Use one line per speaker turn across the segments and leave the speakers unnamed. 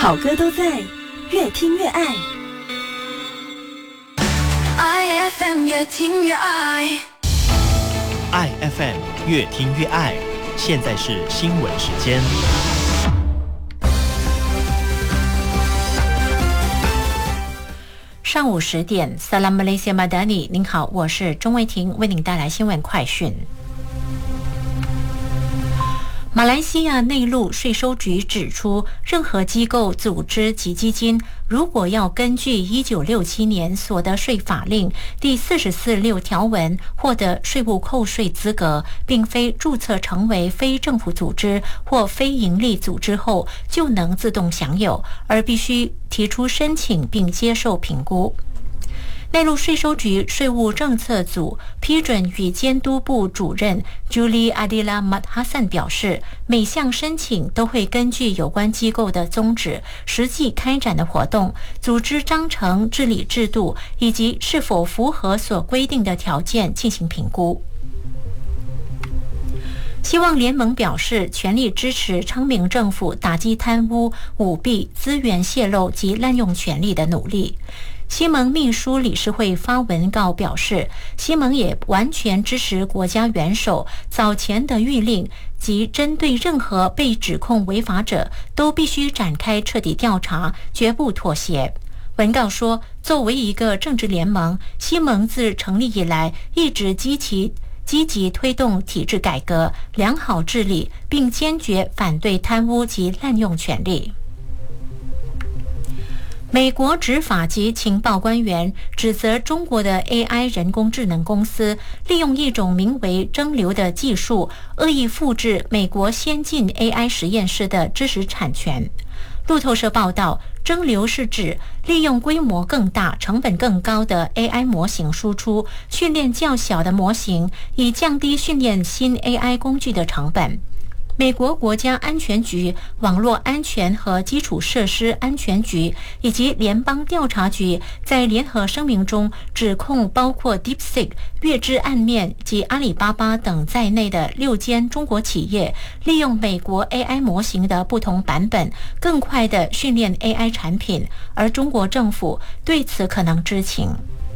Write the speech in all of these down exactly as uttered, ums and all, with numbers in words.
好歌都在，越听越爱。
I F M 越听越爱
，I F M 越听越爱。现在是新闻时间。
上午十点 ，Salam Malaysia Madani， 您好，我是钟卫婷，为您带来新闻快讯。马来西亚内陆税收局指出，任何机构、组织及基金，如果要根据一九六七年所得税法令第四十四六条文获得税务扣税资格，并非注册成为非政府组织或非营利组织后，就能自动享有，而必须提出申请并接受评估。内陆税收局税务政策组批准与监督部主任 Julie Adila Mat Hassan 表示，每项申请都会根据有关机构的宗旨、实际开展的活动、组织章程、治理制度以及是否符合所规定的条件进行评估。希望联盟表示全力支持昌明政府打击贪污、舞弊、资源泄露及滥用权力的努力。西盟秘书理事会发文告表示，西盟也完全支持国家元首早前的谕令，即针对任何被指控违法者都必须展开彻底调查，绝不妥协。文告说，作为一个政治联盟，西盟自成立以来一直积极积极推动体制改革、良好治理，并坚决反对贪污及滥用权力。美国执法及情报官员指责中国的 A I 人工智能公司利用一种名为蒸馏的技术，恶意复制美国先进 A I 实验室的知识产权。路透社报道，蒸馏是指利用规模更大、成本更高的 A I 模型输出，训练较小的模型，以降低训练新 A I 工具的成本。美国国家安全局、网络安全和基础设施安全局以及联邦调查局在联合声明中指控包括 DeepSeek、月之暗面及阿里巴巴等在内的六间中国企业，利用美国 A I 模型的不同版本，更快地训练 A I 产品，而中国政府对此可能知情。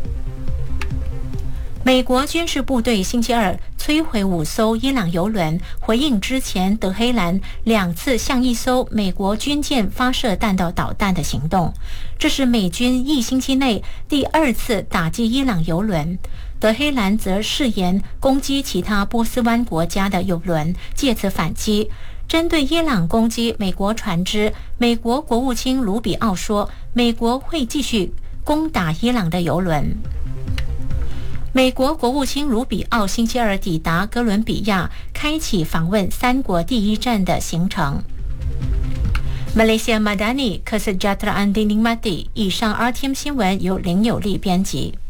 美国军事部队星期二摧毁五艘伊朗油轮，回应之前德黑兰两次向一艘美国军舰发射弹道导弹的行动。这是美军一星期内第二次打击伊朗油轮。德黑兰则誓言攻击其他波斯湾国家的油轮，借此反击。针对伊朗攻击美国船只，美国国务卿卢比奥说，美国会继续攻打伊朗的油轮。美国国务卿卢比奥星期二抵达哥伦比亚，开启访问三国第一站的行程。Malaysia Madani Kesejahteraan Dinikmati。以上 R T M 新闻由林有利编辑。